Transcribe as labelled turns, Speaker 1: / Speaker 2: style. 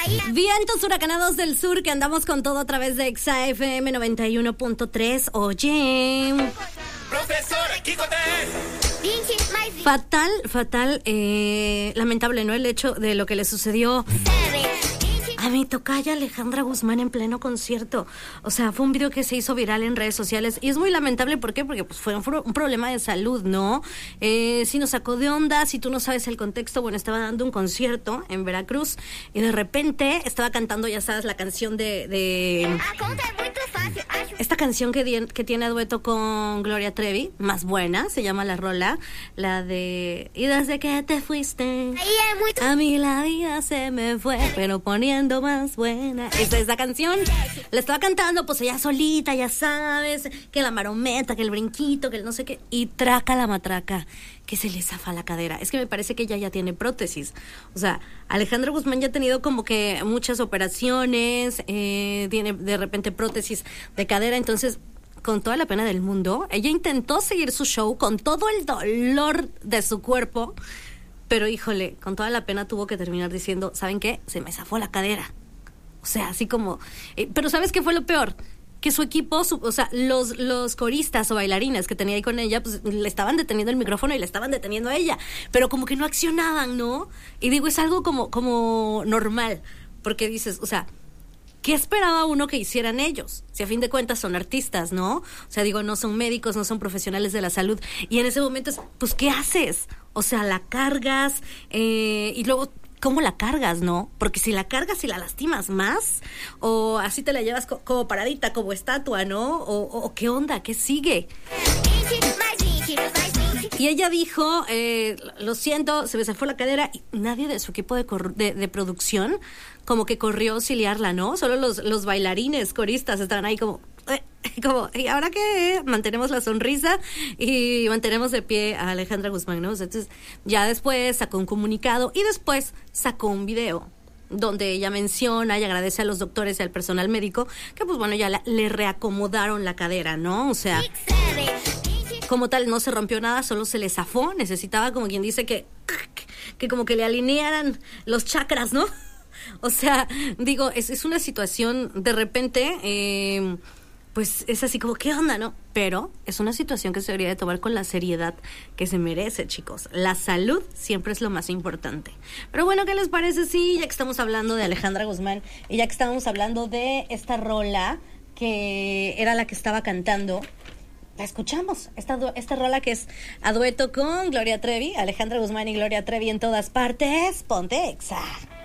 Speaker 1: Vientos huracanados del sur que andamos con todo a través de Exa FM 91.3. Oye, fatal, lamentable, ¿no? El hecho de lo que le sucedió a mi tocaya Alejandra Guzmán en pleno concierto. O sea, fue un video que se hizo viral en redes sociales y es muy lamentable. ¿Por qué? Porque pues fue un problema de salud, ¿no? Sí nos sacó de onda. Si tú no sabes el contexto, bueno, estaba dando un concierto en Veracruz y de repente estaba cantando, ya sabes, la canción de esta canción que tiene a dueto con Gloria Trevi, Más Buena, se llama la rola, la de y desde que te fuiste a mí la vida se me fue, pero poniendo más buena. Esa canción la estaba cantando pues ella solita, ya sabes, que la marometa, que el brinquito, que el no sé qué, y traca la matraca, que se le zafa la cadera. Es que me parece que ella ya tiene prótesis. O sea, Alejandra Guzmán ya ha tenido como que muchas operaciones, tiene de repente prótesis de cadera, entonces con toda la pena del mundo, ella intentó seguir su show con todo el dolor de su cuerpo, pero híjole, con toda la pena tuvo que terminar diciendo, ¿saben qué? Se me zafó la cadera. O sea, así como... pero ¿sabes qué fue lo peor? Que su equipo, o sea, los coristas o bailarines que tenía ahí con ella, pues le estaban deteniendo el micrófono y le estaban deteniendo a ella, pero como que no accionaban, ¿no? Y digo, es algo como normal, porque dices, o sea, ¿qué esperaba uno que hicieran ellos? Si a fin de cuentas son artistas, ¿no? O sea, digo, no son médicos, no son profesionales de la salud, y en ese momento es, pues, ¿qué haces? O sea, la cargas, y luego... ¿Cómo la cargas, no? Porque si la cargas y la lastimas más, o así te la llevas como paradita, como estatua, ¿no? O ¿qué onda? ¿Qué sigue? Y ella dijo, lo siento, se me zafó la cadera, y nadie de su equipo de producción como que corrió a auxiliarla, ¿no? Solo los bailarines, coristas estaban ahí como, ¿y ahora qué? Mantenemos la sonrisa y mantenemos de pie a Alejandra Guzmán, ¿no? Entonces, ya después sacó un comunicado y después sacó un video donde ella menciona y agradece a los doctores y al personal médico que, pues bueno, ya le reacomodaron la cadera, ¿no? O sea, como tal, no se rompió nada, solo se le zafó. Necesitaba, como quien dice, que como que le alinearan los chakras, ¿no? O sea, digo, es una situación de repente... pues es así como, ¿qué onda, no? Pero es una situación que se debería de tomar con la seriedad que se merece, chicos. La salud siempre es lo más importante. Pero bueno, ¿qué les parece? Sí, ya que estamos hablando de Alejandra Guzmán y ya que estamos hablando de esta rola que era la que estaba cantando, la escuchamos. Esta rola que es a dueto con Gloria Trevi, Alejandra Guzmán y Gloria Trevi en todas partes. Ponte Exa.